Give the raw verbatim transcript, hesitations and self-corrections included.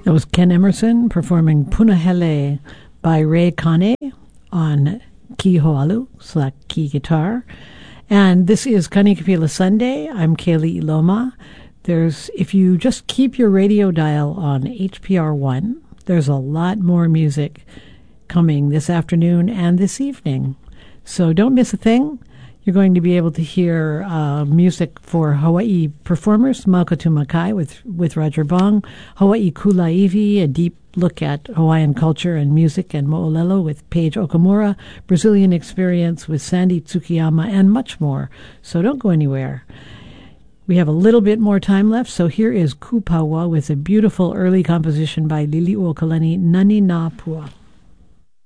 That was Ken Emerson performing Punahele by Ray Kane on ki ho'alu, slack key guitar. And this is Kanikapila Sunday. I'm Kaylee Iloma. There's, if you just keep your radio dial on H P R one, there's a lot more music coming this afternoon and this evening. So don't miss a thing. You're going to be able to hear uh, music for Hawaii performers, Maukatu Makai with, with Roger Bong, Hawaii Kulaivi, a deep look at Hawaiian culture and music, and Mo'olelo with Paige Okamura, Brazilian Experience with Sandy Tsukiyama, and much more. So don't go anywhere. We have a little bit more time left, so here is Kupawa with a beautiful early composition by Lili'uokalani, Nani Nā Pua.